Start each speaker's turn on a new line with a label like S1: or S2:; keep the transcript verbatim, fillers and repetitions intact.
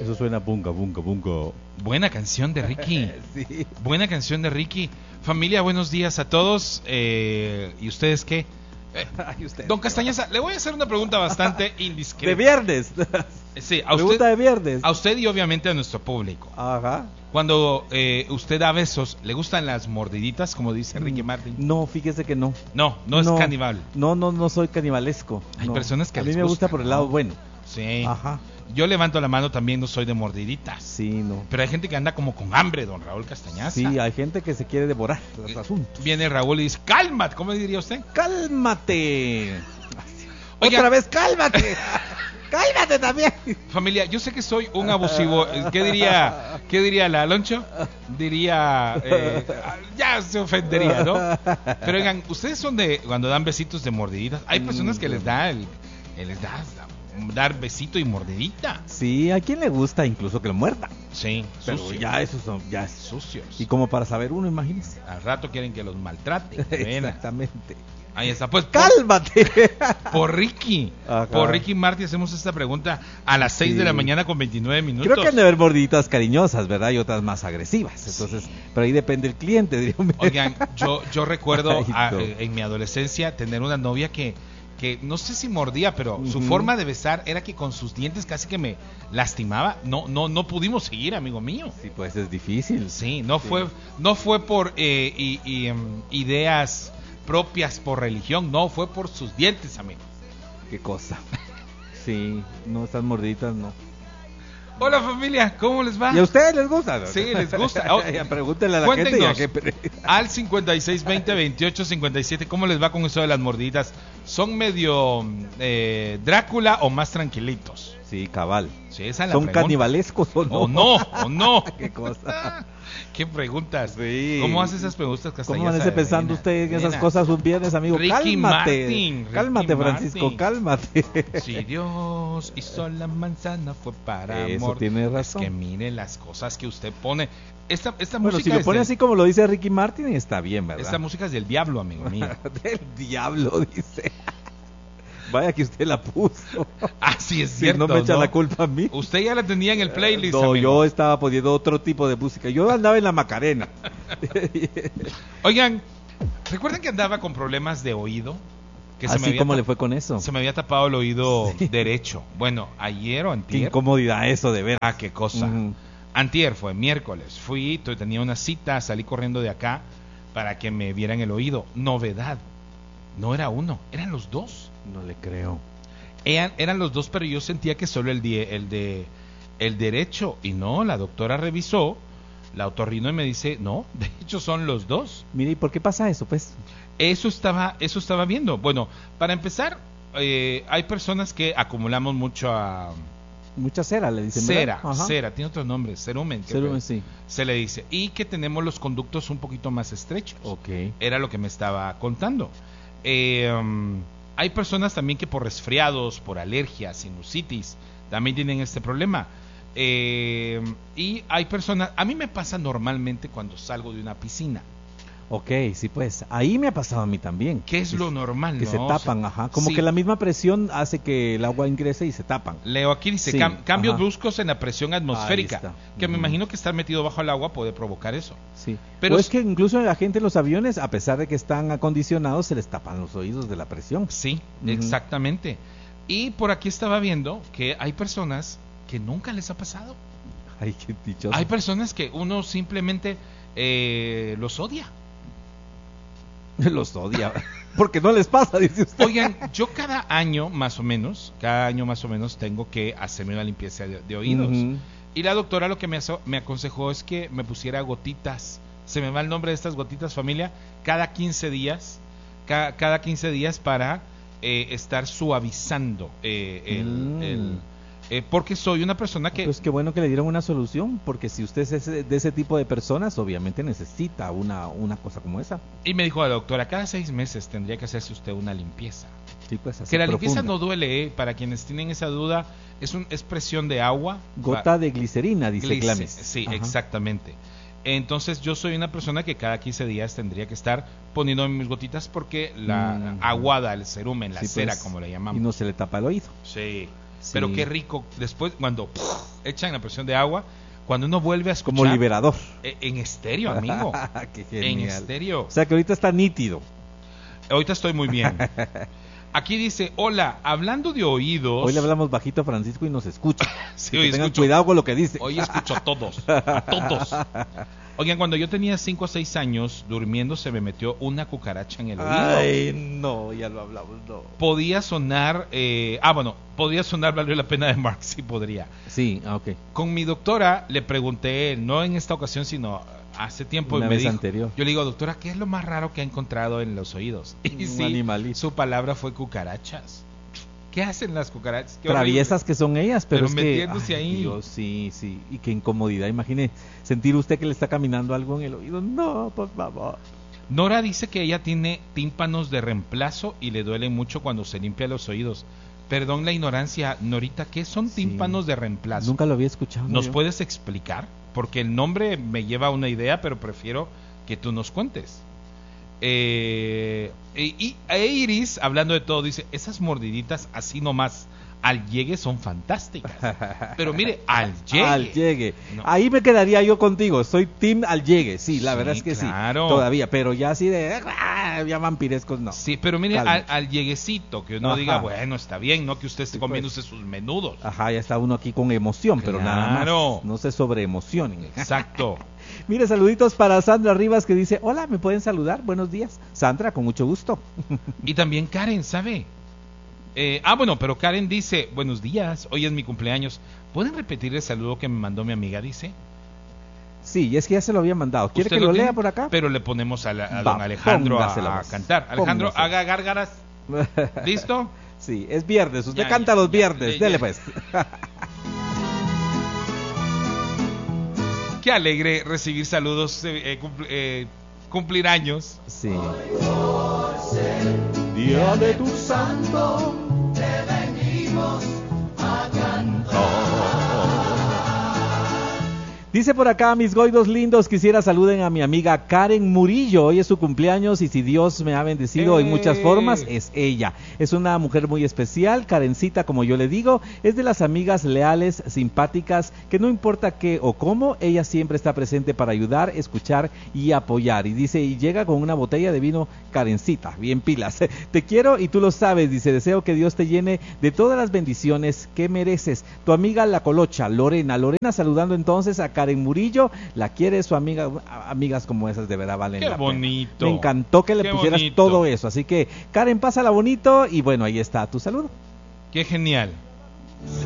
S1: Eso suena bunga, bunga, bunga.
S2: Buena canción de Ricky.
S1: Sí.
S2: Buena canción de Ricky. Familia, buenos días a todos. Eh, ¿Y ustedes qué? Eh,
S1: Ay, usted,
S2: Don Castañeza, le voy a hacer una pregunta bastante indiscreta.
S1: de viernes.
S2: Sí, a
S1: Pregunta
S2: usted,
S1: de viernes.
S2: a usted y obviamente a nuestro público.
S1: Ajá.
S2: Cuando eh, usted da besos, ¿le gustan las mordiditas, como dice Ricky Martin?
S1: No, fíjese que no.
S2: No, no, es caníbal.
S1: No, no, no soy canibalesco.
S2: Hay
S1: no.
S2: personas que
S1: a
S2: les
S1: mí me gusta
S2: gusta,
S1: por el
S2: ¿no?
S1: lado bueno.
S2: Sí.
S1: Ajá.
S2: Yo levanto la mano también, no soy de mordiditas.
S1: Sí, no.
S2: Pero hay gente que anda como con hambre, don Raúl Castañaza.
S1: Sí, hay gente que se quiere devorar los asuntos.
S2: Viene Raúl y dice, cálmate, ¿cómo le diría usted?
S1: ¡Cálmate!
S2: Oiga,
S1: Otra vez, cálmate. ¡Cálmate también!
S2: familia, yo sé que soy un abusivo. ¿Qué diría, qué diría la Aloncho? Diría, eh, ya se ofendería, ¿no? Pero oigan, ustedes son de, cuando dan besitos de mordiditas, hay personas que les da el, el les da dar besito y mordidita.
S1: Sí, a quien le gusta incluso que lo muerda.
S2: Sí,
S1: Pero
S2: sucios.
S1: ya esos son, ya es
S2: Sucios.
S1: Y como para saber uno, imagínese.
S2: Al rato quieren que los maltrate. Buena.
S1: Exactamente.
S2: Ahí está, pues. Por,
S1: ¡Cálmate!
S2: por Ricky.
S1: Ajá.
S2: Por Ricky Martin hacemos esta pregunta a las seis
S1: Sí.
S2: de la mañana con veintinueve minutos.
S1: Creo que han de haber mordiditas cariñosas, ¿verdad? Y otras más agresivas. Entonces,
S2: Sí.
S1: pero ahí depende el cliente, diría.
S2: Oigan, yo, yo recuerdo
S1: Ay,
S2: a,
S1: no.
S2: eh, en mi adolescencia tener una novia que, que no sé si mordía, pero uh-huh. su forma de besar era que con sus dientes casi que me lastimaba. No, no, no pudimos seguir, amigo mío.
S1: Sí, pues es difícil.
S2: Sí, no
S1: Sí.
S2: fue, no fue por eh, y, y, um, ideas propias por religión, no, fue por sus dientes, amigo.
S1: Qué cosa. Sí, no, estas mordiditas no.
S2: Hola familia, ¿cómo les va?
S1: ¿Y a ustedes les gusta?
S2: Sí, les gusta. Oh,
S1: Pregúntenle a la gente. Ya que...
S2: Al cincuenta y seis veinte veintiocho cincuenta y siete, ¿cómo les va con eso de las mordiditas? ¿Son medio eh, Drácula o más tranquilitos?
S1: Sí, cabal.
S2: Sí, esa es la
S1: ¿Son
S2: pregunta.
S1: canibalescos o no?
S2: ¿O no? ¿O no?
S1: Qué cosa.
S2: ¿Qué preguntas?
S1: Sí.
S2: ¿Cómo hace esas preguntas, Castañaza?
S1: ¿Cómo amanece pensando usted en esas
S2: Nena.
S1: cosas un viernes, amigo?
S2: Ricky
S1: Cálmate.
S2: Martin, Ricky
S1: Cálmate, Francisco,
S2: Martin.
S1: cálmate.
S2: Si Dios hizo la manzana fue para
S1: Eso
S2: amor.
S1: tiene razón.
S2: Es que mire las cosas que usted pone. Esta, esta
S1: Bueno,
S2: música
S1: si lo
S2: es
S1: pone
S2: del-
S1: así como lo dice Ricky Martin, está bien, ¿verdad?
S2: esta música es del diablo, amigo mío.
S1: Del diablo, dice. Vaya que usted la puso.
S2: Así es
S1: Si
S2: cierto.
S1: no me echa
S2: ¿no?
S1: la culpa a mí.
S2: Usted ya la tenía en el playlist.
S1: No,
S2: amigo.
S1: yo estaba poniendo otro tipo de música. Yo andaba en la Macarena.
S2: Oigan, ¿recuerdan que andaba con problemas de oído? Que se me
S1: Así
S2: había
S1: como
S2: tap-
S1: le fue con eso.
S2: Se me había tapado el oído
S1: Sí.
S2: derecho. Bueno, ayer o
S1: Qué
S2: antier.
S1: incomodidad eso, de ver.
S2: Ah, qué cosa.
S1: Ujú.
S2: Antier fue miércoles. Fui, t- tenía una cita, salí corriendo de acá para que me vieran el oído. Novedad. No era uno, eran los dos.
S1: No le creo.
S2: Eran, eran los dos, pero yo sentía que solo el, die- el de el derecho. Y no, la doctora revisó, la otorrino y me dice, no, de hecho son los dos.
S1: Mire, ¿y por qué pasa eso, pues?
S2: Eso estaba, eso estaba viendo. Bueno, para empezar, eh, hay personas que acumulamos mucho a
S1: Mucha cera, le dicen.
S2: cera,
S1: ¿verdad? Ajá.
S2: cera, tiene otro nombre, cerumen, que
S1: Cerumen,
S2: fue-
S1: sí.
S2: se le dice, y que tenemos los conductos un poquito más estrechos.
S1: Ok.
S2: Era lo que me estaba contando. Eh, um, hay personas también que por resfriados, por alergias, sinusitis, también tienen este problema. Eh, y hay personas, a mí me pasa normalmente cuando salgo de una piscina.
S1: Ok, sí, pues. Ahí me ha pasado a mí también.
S2: ¿Qué es lo normal?
S1: Que
S2: no?
S1: se tapan,
S2: O sea,
S1: ajá. Como
S2: sí.
S1: que la misma presión hace que el agua ingrese y se tapan.
S2: Leo aquí dice
S1: Sí,
S2: cam- cambios
S1: ajá.
S2: bruscos en la presión atmosférica,
S1: Ahí está.
S2: que me
S1: Ujú.
S2: imagino que estar metido bajo el agua puede provocar eso.
S1: Sí.
S2: Pero
S1: o es
S2: s-
S1: que incluso la gente en los aviones, a pesar de que están acondicionados, se les tapan los oídos de la presión.
S2: Sí,
S1: Ujú.
S2: exactamente. Y por aquí estaba viendo que hay personas que nunca les ha pasado.
S1: Ay, qué dichoso.
S2: Hay personas que uno simplemente eh, los odia.
S1: Los odia. Porque no les pasa, dice usted.
S2: Oigan, yo cada año más o menos, cada año más o menos tengo que hacerme una limpieza de, de oídos.
S1: Ujú.
S2: Y la doctora lo que me, aso- me aconsejó es que me pusiera gotitas. Se me va el nombre de estas gotitas, familia. Cada quince días, ca- cada quince días para eh, estar suavizando eh, el,
S1: Mm.
S2: el- eh, porque soy una persona que
S1: Pues qué bueno que le dieron una solución, porque si usted es ese- de ese tipo de personas, obviamente necesita una, una cosa como esa.
S2: y me dijo la doctora, cada seis meses tendría que hacerse usted una limpieza.
S1: Sí, pues así
S2: Que la limpieza
S1: profunda.
S2: no duele, ¿eh? Para quienes tienen esa duda, es un es presión de agua.
S1: Gota
S2: Va-
S1: de glicerina, dice
S2: glice-
S1: Glamis.
S2: Sí,
S1: Ajá.
S2: exactamente. Entonces yo soy una persona que cada quince días tendría que estar poniendo mis gotitas porque la
S1: Mm.
S2: aguada, el cerumen, la
S1: Sí,
S2: cera,
S1: pues,
S2: como le
S1: Y
S2: llamamos.
S1: no se le tapa el oído.
S2: Sí.
S1: Sí.
S2: Pero qué rico, después cuando pff, echan la presión de agua, cuando uno vuelve a escuchar.
S1: Como liberador.
S2: eh, En estéreo, amigo.
S1: Qué
S2: En
S1: genial.
S2: estéreo.
S1: O sea que ahorita está nítido.
S2: Ahorita estoy muy bien. Aquí dice, hola, hablando de oídos.
S1: Hoy le hablamos bajito a Francisco y nos escucha.
S2: Sí,
S1: que
S2: hoy
S1: tengan
S2: escucho-
S1: cuidado con lo que dice.
S2: Hoy escucho a todos, a todos. Oigan, cuando yo tenía cinco o seis años, durmiendo se me metió una cucaracha en el oído.
S1: Ay, no, ya lo hablamos, no.
S2: Podía sonar, eh, ah, bueno, podía sonar, valió la pena de Mark, sí podría.
S1: Sí, ah, ok.
S2: Con mi doctora le pregunté, no en esta ocasión, sino hace tiempo,
S1: Una
S2: y me
S1: vez
S2: dijo,
S1: anterior.
S2: yo le digo, doctora, ¿qué es lo más raro que ha encontrado en los oídos? Y
S1: Un
S2: sí,
S1: animalito.
S2: su palabra fue cucarachas. ¿Qué hacen las cucarachas? Qué
S1: Traviesas que son ellas, pero,
S2: Pero
S1: es que,
S2: metiéndose
S1: ay,
S2: ahí.
S1: Dios, sí, sí, y qué incomodidad. Imagine sentir usted que le está caminando algo en el oído. No, por favor.
S2: Nora dice que ella tiene tímpanos de reemplazo y le duele mucho cuando se limpia los oídos. Perdón la ignorancia, Norita, ¿qué son
S1: Sí.
S2: tímpanos de reemplazo?
S1: Nunca lo había escuchado.
S2: ¿Nos
S1: yo.
S2: puedes explicar? Porque el nombre me lleva a una idea, pero prefiero que tú nos cuentes. Eh, y, y e Iris, hablando de todo, dice, esas mordiditas así nomás al llegue son fantásticas. Pero mire, al llegue.
S1: Al llegue.
S2: No.
S1: Ahí me quedaría yo contigo. Soy team al llegue. Sí, la
S2: Sí,
S1: verdad es que
S2: claro.
S1: sí. Todavía, pero ya así de ah, ya vampirescos no.
S2: Sí, pero mire,
S1: Calma.
S2: al, al lleguecito, que uno
S1: Ajá.
S2: diga, bueno, está bien, ¿no? Que usted esté
S1: Sí, pues.
S2: comiéndose sus menudos.
S1: Ajá, ya está uno aquí con emoción, pero nada
S2: Claro.
S1: más. No se sobreemocionen.
S2: Exacto.
S1: Mire, saluditos para Sandra Rivas que dice, hola, ¿me pueden saludar? Buenos días. Sandra, con mucho gusto.
S2: Y también Karen, ¿sabe? Eh, ah, bueno, pero Karen dice, buenos días, hoy es mi cumpleaños. ¿Pueden repetir el saludo que me mandó mi amiga? Dice.
S1: Sí, y es que ya se lo había mandado. ¿Quiere
S2: ¿Usted
S1: que lo,
S2: tiene?
S1: lea por acá?
S2: Pero le ponemos a, la- a
S1: Va,
S2: don Alejandro a,
S1: póngasela,
S2: a
S1: pues.
S2: cantar. Alejandro,
S1: Póngasela.
S2: haga gárgaras. ¿Listo?
S1: Sí, es viernes. Usted
S2: Ya,
S1: canta
S2: ya,
S1: los
S2: ya,
S1: viernes.
S2: ya,
S1: Dele
S2: ya.
S1: pues.
S2: Qué alegre recibir saludos, eh, eh, cumpl- eh, cumplir años.
S1: Sí.
S3: Día de tu santo, te venimos a
S1: Dice por acá, mis goidos lindos, quisiera saluden a mi amiga Karen Murillo. Hoy es su cumpleaños y si Dios me ha bendecido en muchas
S2: ¡Eh!
S1: formas, es ella. Es una mujer muy especial, Karencita, como yo le digo, es de las amigas leales, simpáticas, que no importa qué o cómo, ella siempre está presente para ayudar, escuchar y apoyar. Y dice, y llega con una botella de vino Karencita, bien pilas. Te quiero y tú lo sabes, dice, deseo que Dios te llene de todas las bendiciones que mereces. Tu amiga La Colocha, Lorena. Lorena saludando entonces a Karen Murillo, la quiere su amiga, amigas como esas de verdad valen
S2: Qué
S1: la
S2: bonito.
S1: pena. Me encantó que le
S2: Qué
S1: pusieras
S2: bonito.
S1: todo eso, así que Karen, pásala bonito y bueno, ahí está tu saludo.
S2: Qué genial.